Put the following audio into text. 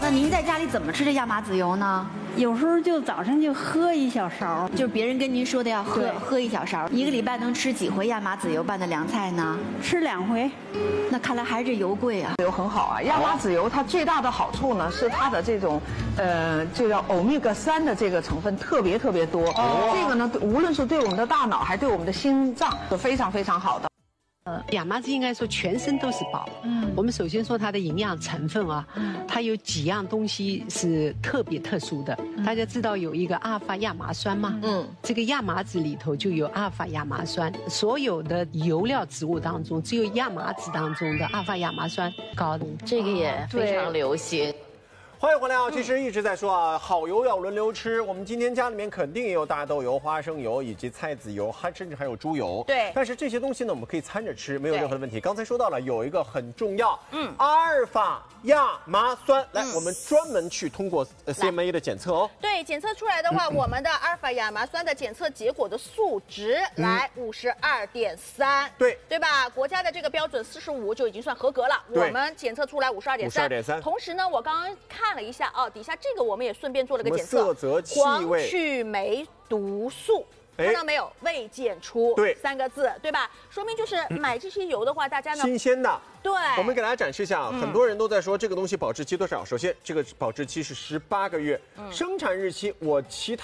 那您在家里怎么吃这亚麻籽油呢？ 有时候就早上就喝一小勺， 就是别人跟您说的要喝一小勺，一个礼拜能吃几回亚麻籽油拌的凉菜呢？ 吃2回。 那看来还是这油贵啊。 油很好啊，亚麻籽油它最大的好处呢是它的这种就叫欧米伽3的这个成分特别多。这个呢，无论是对我们的大脑，还对我们的心脏是非常好的。 亚麻籽应该说全身都是宝。我们首先说它的营养成分啊，它有几样东西是特别特殊的。大家知道有一个阿尔法亚麻酸吗？这个亚麻籽里头就有阿尔法亚麻酸。所有的油料植物当中，只有亚麻籽当中的阿尔法亚麻酸高的。 这个也非常流行。 欢迎回来啊！其实一直在说啊，好油要轮流吃。我们今天家里面肯定也有大豆油、花生油以及菜籽油，甚至还有猪油。 对。 但是这些东西呢，我们可以掺着吃，没有任何的问题。刚才说到了有一个很重要，阿尔法亚麻酸。来，我们专门去通过 CMA 的检测哦。 对，检测出来的话，我们的阿尔法亚麻酸的检测结果的数值来52.3，对吧？国家的这个标准45就已经算合格了，我们检测出来52.3。同时呢，我刚刚看了一下啊，底下这个我们也顺便做了个检测， 色泽、气味、 黄曲霉毒素。看到没有？未检出，对3个字，对吧？说明就是买这些油的话，大家呢新鲜的。 对， 我们给大家展示一下，很多人都在说这个东西保质期多少。首先，这个保质期是18个月，生产日期我其他